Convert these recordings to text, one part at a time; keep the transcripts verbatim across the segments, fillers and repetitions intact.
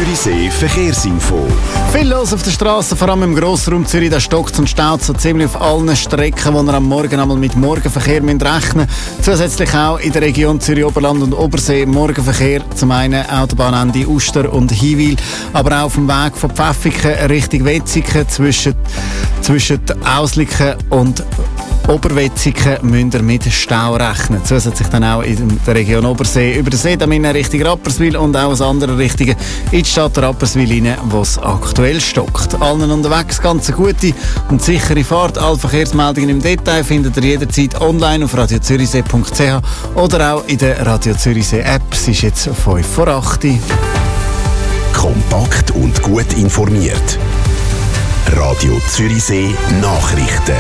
Zürichsee Verkehrsinfo. Viel los auf der Straße, vor allem im Grossraum Zürich. Da stockt und staut so ziemlich auf allen Strecken, wo ihr am Morgen einmal mit Morgenverkehr müsst rechnen müsst. Zusätzlich auch in der Region Zürich-Oberland und Obersee Morgenverkehr. Zum einen Autobahnende Uster und Hiwil, aber auch auf dem Weg von Pfäffiken Richtung Wetzikon zwischen, zwischen Ausliken und Oberwetzigen müsst ihr mit Stau rechnen. Zusätzlich dann auch in der Region Obersee über den See, dann Richtung Rapperswil und auch aus anderen Richtungen in die Stadt Rapperswil rein, wo es aktuell stockt. Allen unterwegs ganz eine gute und sichere Fahrt. Alle Verkehrsmeldungen im Detail findet ihr jederzeit online auf radio zürichsee punkt c h oder auch in der Radio Zürichsee App. Es ist jetzt fünf vor acht. Kompakt und gut informiert. Radio Zürichsee Nachrichten.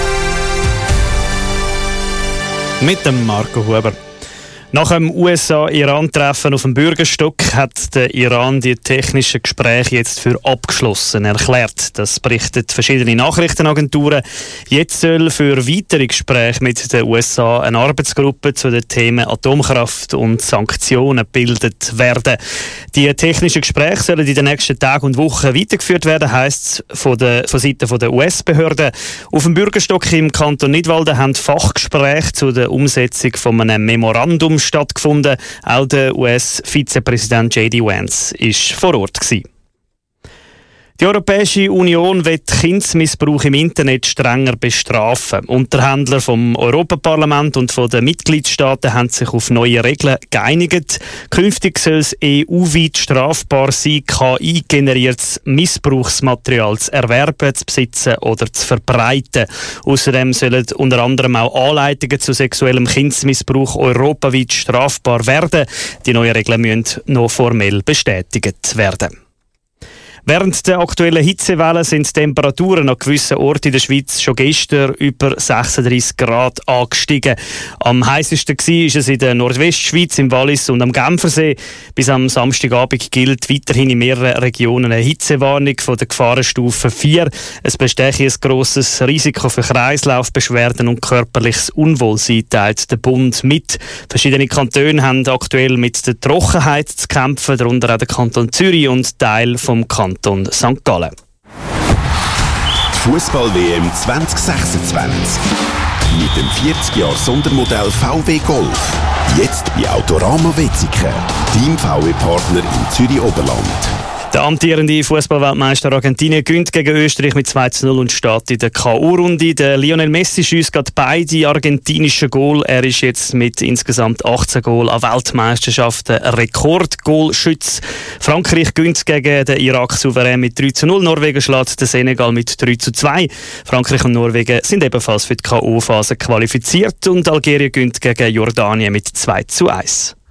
Mit dem Marco Huber. Nach dem U S A-Iran-Treffen auf dem Bürgerstock hat der Iran die technischen Gespräche jetzt für abgeschlossen erklärt. Das berichten verschiedene Nachrichtenagenturen. Jetzt soll für weitere Gespräche mit den U S A eine Arbeitsgruppe zu den Themen Atomkraft und Sanktionen gebildet werden. Die technischen Gespräche sollen in den nächsten Tagen und Wochen weitergeführt werden, heisst es von der von Seiten der U S-Behörden. Auf dem Bürgerstock im Kanton Nidwalden haben Fachgespräche zu der Umsetzung von einem Memorandum stattgefunden. Auch der U S-Vizepräsident J D Vance war vor Ort gewesen. Die Europäische Union will Kindesmissbrauch im Internet strenger bestrafen. Unterhändler vom Europaparlament und von den Mitgliedstaaten haben sich auf neue Regeln geeinigt. Künftig soll es E U-weit strafbar sein, K I-generiertes Missbrauchsmaterial zu erwerben, zu besitzen oder zu verbreiten. Außerdem sollen unter anderem auch Anleitungen zu sexuellem Kindesmissbrauch europaweit strafbar werden. Die neuen Regeln müssen noch formell bestätigt werden. Während der aktuellen Hitzewelle sind die Temperaturen an gewissen Orten in der Schweiz schon gestern über sechsunddreissig Grad angestiegen. Am heißesten war es in der Nordwestschweiz, im Wallis und am Genfersee. Bis am Samstagabend gilt weiterhin in mehreren Regionen eine Hitzewarnung von der Gefahrenstufe vier. Es besteht ein grosses Risiko für Kreislaufbeschwerden und körperliches Unwohlsein, teilt der Bund mit. Verschiedene Kantone haben aktuell mit der Trockenheit zu kämpfen, darunter auch der Kanton Zürich und Teil vom Kanton Sankt Gallen. Fußball-W M zwanzig sechsundzwanzig. Mit dem vierzig Jahre Sondermodell V W Golf. Jetzt bei Autorama Wetzikon. Team V W-Partner im Zürich-Oberland. Der amtierende Fußballweltmeister Argentinien gewinnt gegen Österreich mit zwei zu null und steht in der K O-Runde. Der Lionel Messi schiesst gerade beide argentinischen Goal. Er ist jetzt mit insgesamt achtzehn Goal an Weltmeisterschaften Rekordgoalschütz. Frankreich gewinnt gegen den Irak souverän mit drei zu null. Norwegen schlägt den Senegal mit drei zu zwei. Frankreich und Norwegen sind ebenfalls für die K O-Phase qualifiziert und Algerien gewinnt gegen Jordanien mit zwei zu eins.